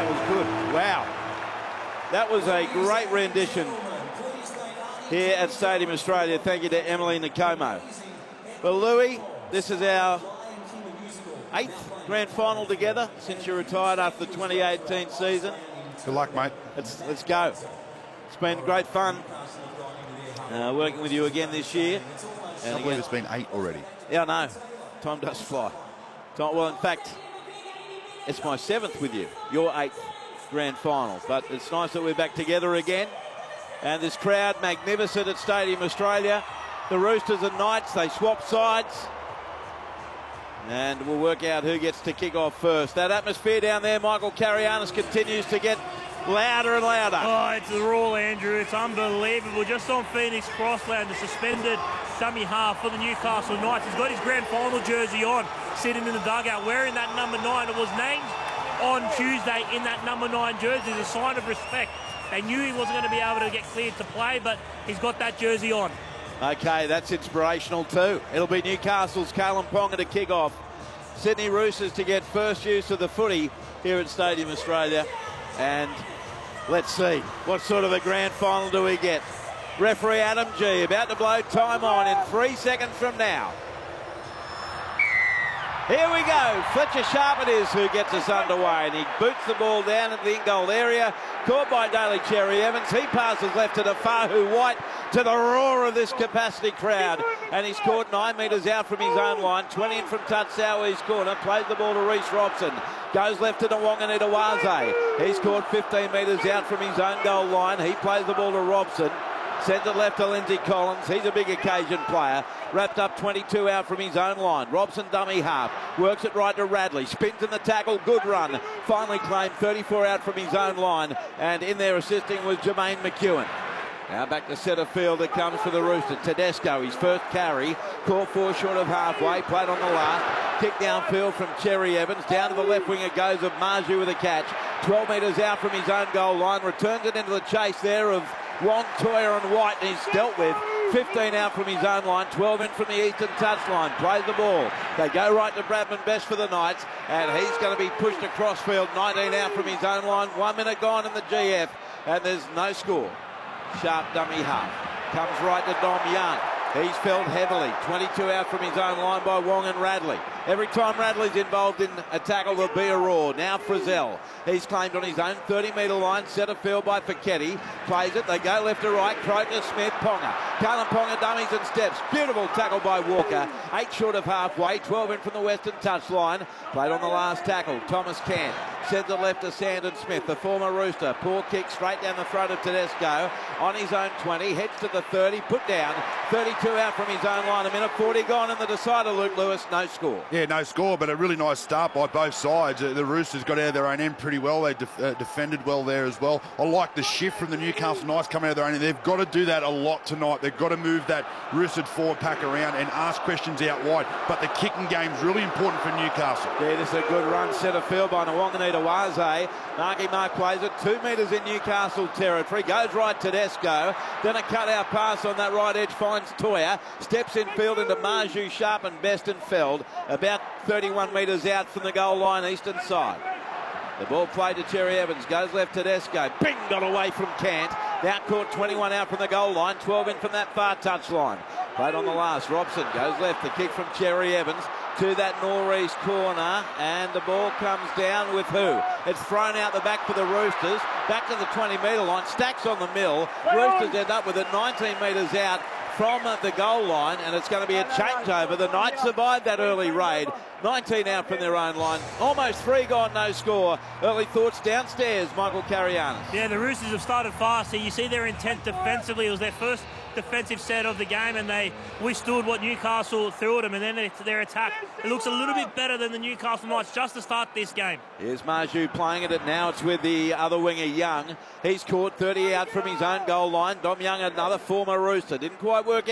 that was good. Wow. That was a great rendition here at Stadium Australia. Thank you to Emily Nicomo. Well, Louis, this is our 8th grand final together since you retired after the 2018 season. Good luck, mate. Let's go. It's been great fun working with you again this year. I can't believe it's been 8 already. Yeah, I know. Time does fly. Well, in fact, it's my 7th with you, your 8th grand final. But it's nice that we're back together again. And this crowd, magnificent at Stadium Australia. The Roosters and Knights, they swap sides. And we'll work out who gets to kick off first. That atmosphere down there, Michael Carianis, continues to get louder and louder. Oh, it's a roar, Andrew. It's unbelievable. Just on Phoenix Crossland, the suspended dummy half for the Newcastle Knights. He's got his grand final jersey on, sitting in the dugout, wearing that number 9. It was named on Tuesday in that number 9 jersey as a sign of respect. They knew he wasn't going to be able to get cleared to play, but he's got that jersey on. Okay, that's inspirational too. It'll be Newcastle's Kalyn Ponga to kick off. Sydney Roosters to get first use of the footy here at Stadium Australia. And let's see, what sort of a grand final do we get? Referee Adam G about to blow time on in 3 seconds from now. Here we go. Fletcher Sharp it is who gets us underway, and he boots the ball down at the in-goal area. Caught by Daly Cherry Evans. He passes left to Tafahu White, to the roar of this capacity crowd. And he's caught 9 metres out from his own line. 20 in from Tatsawi's corner. Plays the ball to Reece Robson. Goes left to Nwanga Nitawaze. He's caught 15 metres out from his own goal line. He plays the ball to Robson. Sends it left to Lindsay Collins. He's a big occasion player. Wrapped up 22 out from his own line. Robson dummy half. Works it right to Radley. Spins in the tackle. Good run. Finally claimed 34 out from his own line. And in there assisting was Jermaine McEwen. Now back to centre field. It comes for the Roosters. Tedesco, his first carry. Caught 4 short of halfway. Played on the last. Kick downfield from Cherry Evans. Down to the left wing it goes of Marju with a catch. 12 metres out from his own goal line. Returns it into the chase there of Wong, Toyer and White, and he's dealt with. 15 out from his own line, 12 in from the eastern touchline. Plays the ball. They go right to Bradman Best for the Knights, and he's going to be pushed across field. 19 out from his own line, 1 minute gone in the GF, and there's no score. Sharp dummy half. Comes right to Dom Young. He's felled heavily. 22 out from his own line by Wong and Radley. Every time Radley's involved in a tackle, there'll be a roar. Now Frizzell. He's claimed on his own 30-metre line. Centre field by Fiketti. Plays it. They go left to right. Croker, Smith, Ponga. Kalyn Ponga dummies and steps. Beautiful tackle by Walker. 8 short of halfway. 12 in from the western touchline. Played on the last tackle. Thomas Cant. Sends it left to Sandon Smith, the former Rooster. Poor kick straight down the throat of Tedesco. On his own 20. Heads to the 30. Put down. 32 out from his own line. 1:40 gone in the decider, Luke Lewis. No score. Yeah, no score, but a really nice start by both sides. The Roosters got out of their own end pretty well. They defended well there as well. I like the shift from the Newcastle Knights coming out of their own end. They've got to do that a lot tonight. They've got to move that Roosters forward pack around and ask questions out wide. But the kicking game's really important for Newcastle. Yeah, this is a good run centre field by Nwanga Nitawaze. Marky Mark plays it 2 metres in Newcastle territory. Goes right to Tedesco. Then a cut-out pass on that right edge finds Toyer. Steps in field into Marju, Sharp and Best and Feld. About 31 metres out from the goal line, eastern side. The ball played to Cherry Evans. Goes left to Tedesco. Bing! Got away from Cant. Now caught 21 out from the goal line. 12 in from that far touch line. Played on the last. Robson goes left. The kick from Cherry Evans to that northeast corner. And the ball comes down with who? It's thrown out the back for the Roosters. Back to the 20-metre line. Stacks on the mill. Roosters end up with it 19 metres out from the goal line, and it's going to be a changeover. The Knights survived that early raid. 19 out from their own line. Almost 3 gone, no score. Early thoughts downstairs, Michael Carianis. Yeah, the Roosters have started fast here. You see their intent defensively. It was their first defensive set of the game, and they withstood what Newcastle threw at them, and then their attack. It looks a little bit better than the Newcastle Knights just to start this game. Here's Marju playing it, and now it's with the other winger, Young. He's caught 30 out from his own goal line. Dom Young, another former Rooster. Didn't quite work out.